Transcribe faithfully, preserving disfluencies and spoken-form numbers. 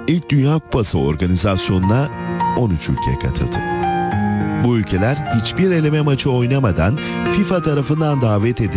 İlk Dünya Kupası organizasyonuna on üç ülke katıldı. Bu ülkeler hiçbir eleme maçı oynamadan FIFA tarafından davet edilen